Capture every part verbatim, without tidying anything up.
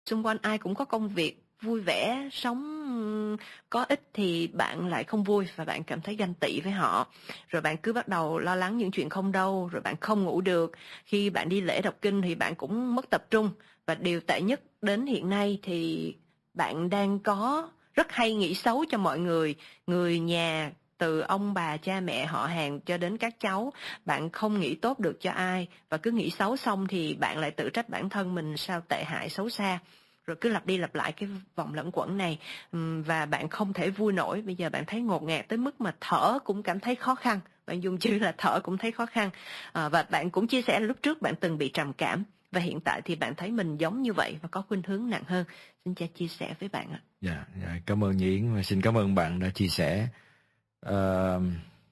xung quanh ai cũng có công việc vui vẻ, sống có ích thì bạn lại không vui và bạn cảm thấy ganh tị với họ. Rồi bạn cứ bắt đầu lo lắng những chuyện không đâu, rồi bạn không ngủ được. Khi bạn đi lễ đọc kinh thì bạn cũng mất tập trung. Và điều tệ nhất đến hiện nay thì bạn đang có rất hay nghĩ xấu cho mọi người, người nhà, từ ông bà, cha mẹ, họ hàng cho đến các cháu. Bạn không nghĩ tốt được cho ai, và cứ nghĩ xấu xong thì bạn lại tự trách bản thân mình sao tệ hại xấu xa. Rồi cứ lặp đi lặp lại cái vòng lẩn quẩn này, và bạn không thể vui nổi. Bây giờ bạn thấy ngột ngạt tới mức mà thở cũng cảm thấy khó khăn. Bạn dùng chữ là thở cũng thấy khó khăn. À, và bạn cũng chia sẻ là lúc trước bạn từng bị trầm cảm, và hiện tại thì bạn thấy mình giống như vậy và có khuynh hướng nặng hơn. Xin cha chia sẻ với bạn ạ. Dạ, dạ, cảm ơn Nhi và xin cảm ơn bạn đã chia sẻ. Uh,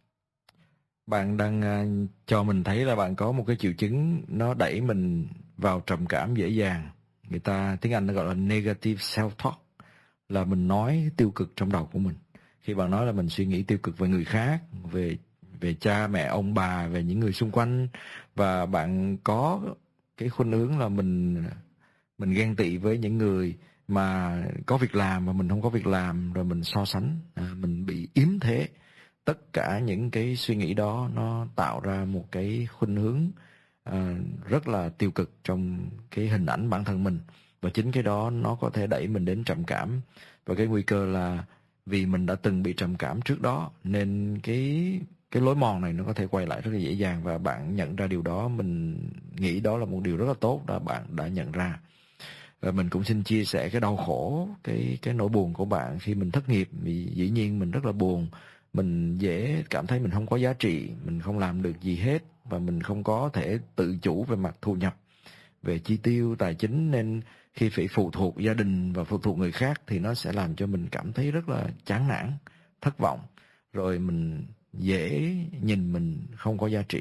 bạn đang uh, cho mình thấy là bạn có một cái triệu chứng nó đẩy mình vào trầm cảm dễ dàng. Người ta tiếng Anh nó gọi là negative self-talk, là mình nói tiêu cực trong đầu của mình. Khi bạn nói là mình suy nghĩ tiêu cực về người khác, về về cha mẹ, ông bà, về những người xung quanh, và bạn có cái khuynh hướng là mình mình ghen tị với những người mà có việc làm mà mình không có việc làm, rồi mình so sánh, à, mình bị yếm thế. Tất cả những cái suy nghĩ đó nó tạo ra một cái khuynh hướng à, rất là tiêu cực trong cái hình ảnh bản thân mình, và chính cái đó nó có thể đẩy mình đến trầm cảm. Và cái nguy cơ là vì mình đã từng bị trầm cảm trước đó nên cái cái lối mòn này nó có thể quay lại rất là dễ dàng, và bạn nhận ra điều đó, mình nghĩ đó là một điều rất là tốt đó bạn đã nhận ra. Và mình cũng xin chia sẻ cái đau khổ, cái cái nỗi buồn của bạn khi mình thất nghiệp. Vì dĩ nhiên mình rất là buồn, mình dễ cảm thấy mình không có giá trị, mình không làm được gì hết, và mình không có thể tự chủ về mặt thu nhập, về chi tiêu tài chính, nên khi phải phụ thuộc gia đình và phụ thuộc người khác thì nó sẽ làm cho mình cảm thấy rất là chán nản, thất vọng, rồi mình dễ nhìn mình không có giá trị.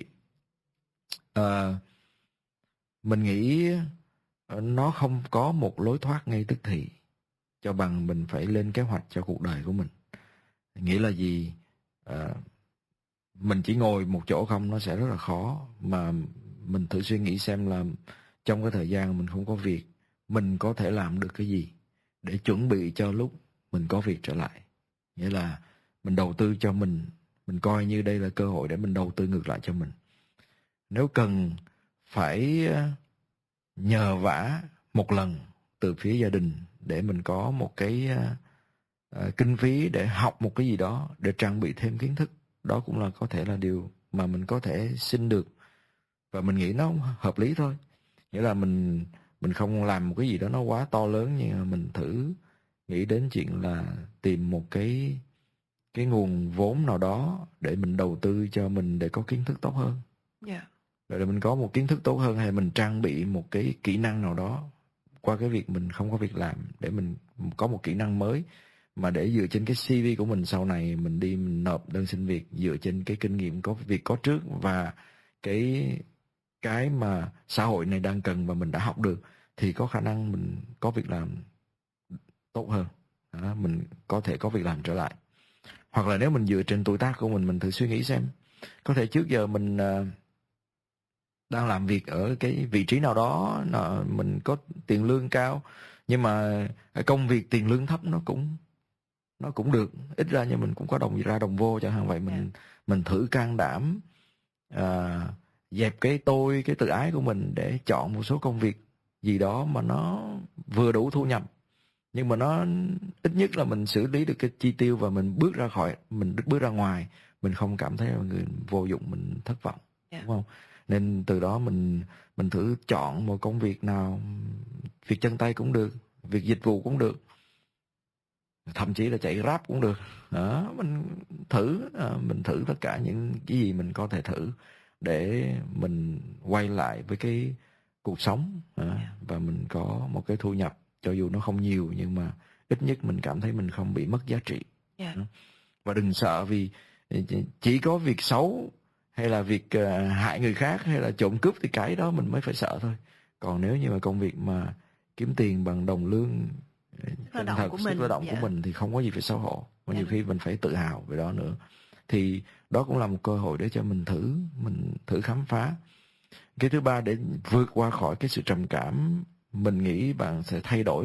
À, mình nghĩ nó không có một lối thoát ngay tức thì, cho bằng mình phải lên kế hoạch cho cuộc đời của mình. Nghĩa là gì? À, mình chỉ ngồi một chỗ không nó sẽ rất là khó, mà mình thử suy nghĩ xem là trong cái thời gian mình không có việc, mình có thể làm được cái gì để chuẩn bị cho lúc mình có việc trở lại. Nghĩa là mình đầu tư cho mình, mình coi như đây là cơ hội để mình đầu tư ngược lại cho mình. Nếu cần phải nhờ vả một lần từ phía gia đình để mình có một cái uh, kinh phí để học một cái gì đó, để trang bị thêm kiến thức, đó cũng là có thể là điều mà mình có thể xin được, và mình nghĩ nó hợp lý thôi. Nghĩa là mình mình không làm một cái gì đó nó quá to lớn, nhưng mà mình thử nghĩ đến chuyện là tìm một cái cái nguồn vốn nào đó để mình đầu tư cho mình để có kiến thức tốt hơn. Yeah. Rồi để mình có một kiến thức tốt hơn, hay mình trang bị một cái kỹ năng nào đó qua cái việc mình không có việc làm, để mình có một kỹ năng mới, mà để dựa trên cái xê vê của mình sau này mình đi mình nộp đơn xin việc dựa trên cái kinh nghiệm có việc có trước, và cái cái mà xã hội này đang cần và mình đã học được, thì có khả năng mình có việc làm tốt hơn, đó, mình có thể có việc làm trở lại. Hoặc là nếu mình dựa trên tuổi tác của mình, mình thử suy nghĩ xem, có thể trước giờ mình uh, đang làm việc ở cái vị trí nào đó, mình có tiền lương cao, nhưng mà công việc tiền lương thấp nó cũng nó cũng được, ít ra nhưng mình cũng có đồng ra đồng vô chẳng hạn vậy. Mình yeah. mình thử can đảm à, dẹp cái tôi, cái tự ái của mình để chọn một số công việc gì đó mà nó vừa đủ thu nhập, nhưng mà nó ít nhất là mình xử lý được cái chi tiêu, và mình bước ra khỏi, mình bước ra ngoài, mình không cảm thấy là người vô dụng, mình thất vọng, yeah. đúng không? Nên từ đó mình mình thử chọn một công việc nào, việc chân tay cũng được, việc dịch vụ cũng được, thậm chí là chạy Grab cũng được. Đó, mình thử mình thử tất cả những cái gì mình có thể thử để mình quay lại với cái cuộc sống, và mình có một cái thu nhập, cho dù nó không nhiều nhưng mà ít nhất mình cảm thấy mình không bị mất giá trị. Yeah. Và đừng sợ vì chỉ có việc xấu hay là việc uh, hại người khác hay là trộm cướp thì cái đó mình mới phải sợ thôi. Còn nếu như mà công việc mà kiếm tiền bằng đồng lương chân thật, của sức mình, lao động dạ. của mình thì không có gì phải xấu hổ. Và dạ. nhiều khi mình phải tự hào về đó nữa. Thì đó cũng là một cơ hội để cho mình thử, mình thử khám phá. Cái thứ ba, để vượt qua khỏi cái sự trầm cảm, mình nghĩ bạn sẽ thay đổi